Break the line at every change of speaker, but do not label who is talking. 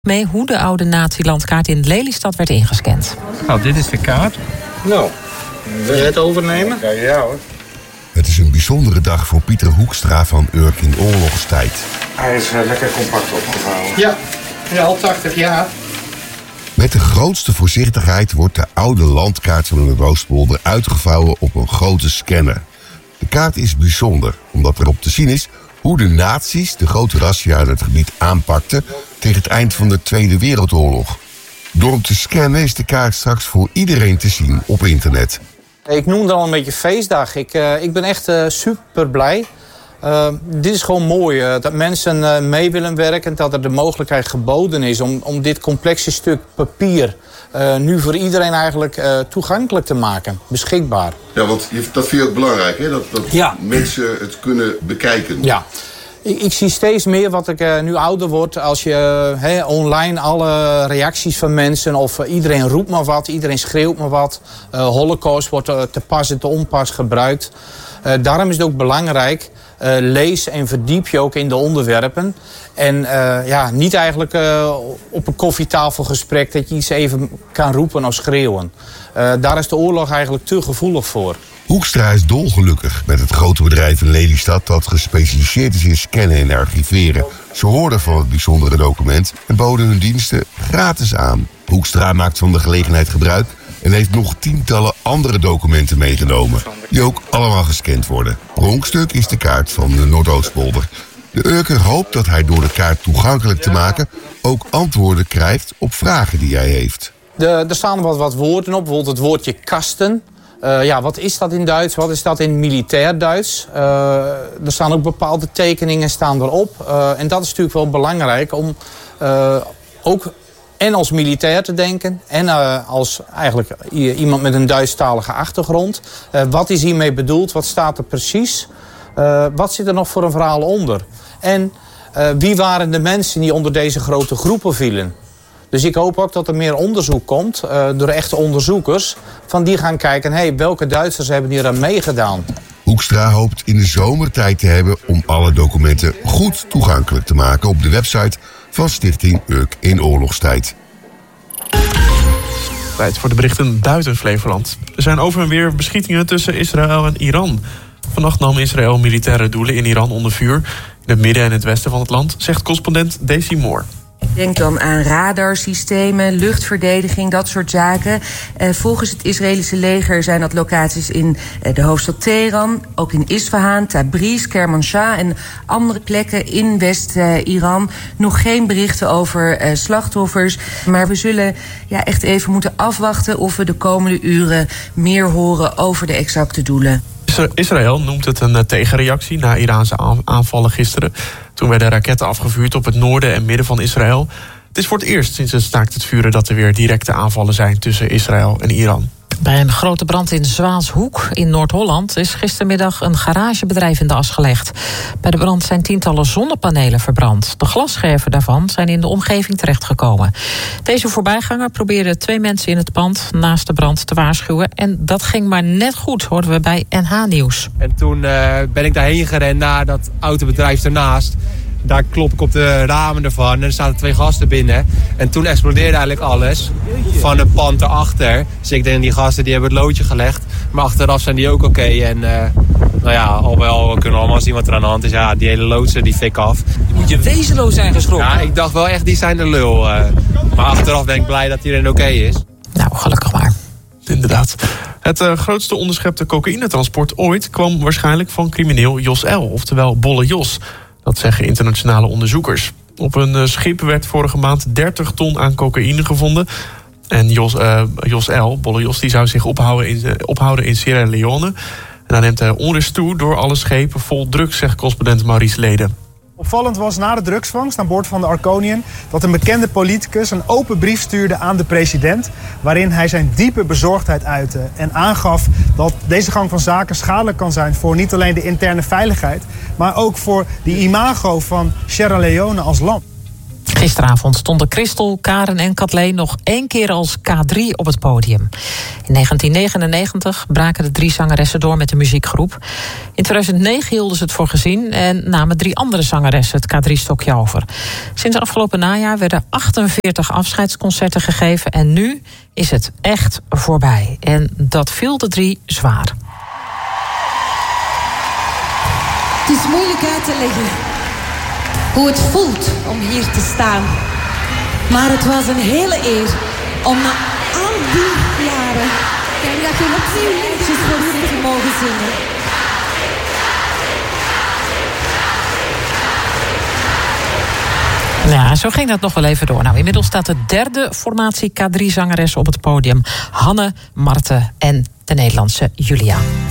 mee hoe de oude nazi-landkaart in Lelystad werd ingescand.
Nou, dit is de kaart.
Nou, wil jij het overnemen?
Ja hoor.
Het is een bijzondere dag voor Pieter Hoekstra van Urk in oorlogstijd.
Hij is lekker compact opgevouwen.
Ja, al 80 jaar.
Met de grootste voorzichtigheid wordt de oude landkaart van de Noordoostpolder uitgevouwen op een grote scanner. De kaart is bijzonder, omdat erop te zien is hoe de nazi's de grote razzia in het gebied aanpakten tegen het eind van de Tweede Wereldoorlog. Door hem te scannen is de kaart straks voor iedereen te zien op internet.
Ik noemde al een beetje feestdag. Ik ben echt super blij. Dit is gewoon mooi. Dat mensen mee willen werken. Dat er de mogelijkheid geboden is om dit complexe stuk papier nu voor iedereen eigenlijk toegankelijk te maken. Beschikbaar.
Ja, want dat vind je ook belangrijk, hè? Dat mensen het kunnen bekijken.
Ja. Ik zie steeds meer wat ik nu ouder word. Als je online alle reacties van mensen. Of iedereen roept maar wat. Iedereen schreeuwt maar wat. Holocaust wordt te pas en te onpas gebruikt. Daarom is het ook belangrijk. Lees en verdiep je ook in de onderwerpen. En niet eigenlijk op een koffietafelgesprek dat je iets even kan roepen of schreeuwen. Daar is de oorlog eigenlijk te gevoelig voor.
Hoekstra is dolgelukkig met het grote bedrijf in Lelystad dat gespecialiseerd is in scannen en archiveren. Ze hoorden van het bijzondere document en boden hun diensten gratis aan. Hoekstra maakt van de gelegenheid gebruik en heeft nog tientallen andere documenten meegenomen, die ook allemaal gescand worden. Pronkstuk is de kaart van de Noordoostpolder. De Urker hoopt dat hij door de kaart toegankelijk te maken ook antwoorden krijgt op vragen die hij heeft.
Er staan wat woorden op, bijvoorbeeld het woordje kasten. Wat is dat in Duits? Wat is dat in militair Duits? Er staan ook bepaalde tekeningen staan erop. En dat is natuurlijk wel belangrijk om ook en als militair te denken en als eigenlijk iemand met een Duitsstalige achtergrond. Wat is hiermee bedoeld? Wat staat er precies? Wat zit er nog voor een verhaal onder? En wie waren de mensen die onder deze grote groepen vielen? Dus ik hoop ook dat er meer onderzoek komt door echte onderzoekers. Van die gaan kijken, welke Duitsers hebben hier aan meegedaan?
Hoekstra hoopt in de zomertijd te hebben om alle documenten goed toegankelijk te maken op de website van Stichting Urk in oorlogstijd.
Tijd voor de berichten buiten Flevoland. Er zijn over en weer beschietingen tussen Israël en Iran. Vannacht nam Israël militaire doelen in Iran onder vuur. In het midden en het westen van het land, zegt correspondent Daisy Moore.
Denk dan aan radarsystemen, luchtverdediging, dat soort zaken. Volgens het Israëlische leger zijn dat locaties in de hoofdstad Teheran, ook in Isfahan, Tabriz, Kermanshah en andere plekken in West-Iran. Nog geen berichten over slachtoffers. Maar we zullen echt even moeten afwachten of we de komende uren meer horen over de exacte doelen.
Israël noemt het een tegenreactie na Iraanse aanvallen gisteren. Toen werden raketten afgevuurd op het noorden en midden van Israël. Het is voor het eerst sinds het staakt het vuren dat er weer directe aanvallen zijn tussen Israël en Iran.
Bij een grote brand in Zwaanshoek in Noord-Holland is gistermiddag een garagebedrijf in de as gelegd. Bij de brand zijn tientallen zonnepanelen verbrand. De glasscherven daarvan zijn in de omgeving terechtgekomen. Deze voorbijganger probeerde 2 mensen in het pand naast de brand te waarschuwen. En dat ging maar net goed, hoorden we bij NH Nieuws.
En toen ben ik daarheen gerend naar dat autobedrijf ernaast. Daar klop ik op de ramen ervan en er zaten 2 gasten binnen. En toen explodeerde eigenlijk alles van een pand erachter. Dus ik denk, die gasten die hebben het loodje gelegd. Maar achteraf zijn die ook oké. En we kunnen allemaal zien wat er aan de hand is. Ja, die hele loodsen die fik af.
Moet je wezenloos zijn geschrokken?
Ja, ik dacht wel echt, die zijn de lul. Maar achteraf ben ik blij dat iedereen oké is.
Nou, gelukkig maar.
Inderdaad. Het grootste onderschepte cocaïnetransport ooit kwam waarschijnlijk van crimineel Jos L., oftewel Bolle Jos. Dat zeggen internationale onderzoekers. Op een schip werd vorige maand 30 ton aan cocaïne gevonden. En Jos L., Bolle Jos, die zou zich ophouden in Sierra Leone. En dan neemt hij onrust toe door alle schepen vol drugs, zegt correspondent Maurice Leden.
Opvallend was na de drugsvangst aan boord van de Arconian dat een bekende politicus een open brief stuurde aan de president, waarin hij zijn diepe bezorgdheid uitte en aangaf dat deze gang van zaken schadelijk kan zijn voor niet alleen de interne veiligheid, maar ook voor die imago van Sierra Leone als land.
Gisteravond stonden Christel, Karen en Kathleen nog 1 keer als K3 op het podium. In 1999 braken de 3 zangeressen door met de muziekgroep. In 2009 hielden ze het voor gezien en namen 3 andere zangeressen het K3-stokje over. Sinds afgelopen najaar werden 48 afscheidsconcerten gegeven en nu is het echt voorbij. En dat viel de 3 zwaar.
Het is moeilijk uit te leggen hoe het voelt om hier te staan. Maar het was een hele eer om na al die jaren dat je opnieuw liedjes voor jullie te mogen zingen.
Ja, zo ging dat nog wel even door. Nou, inmiddels staat de 3e formatie K3-zangeres op het podium. Hanne, Marten en de Nederlandse Julia.